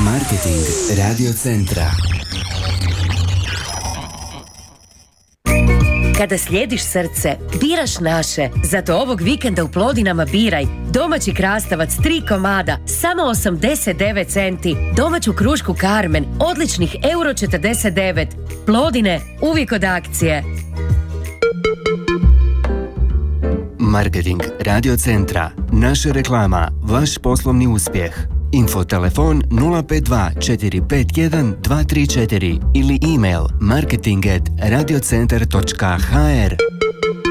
Marketing Radio Centra. Kada slijediš srce, biraš naše. Zato ovog vikenda u Plodinama biraj domaći krastavac 3 komada, samo 89 centi. Domaću krušku Carmen, odličnih €49. Plodine, uvijek od akcije. Marketing Radio Centra. Naša reklama, vaš poslovni uspjeh. Infotelefon 052 451 234 ili email marketing@radiocentar.hr.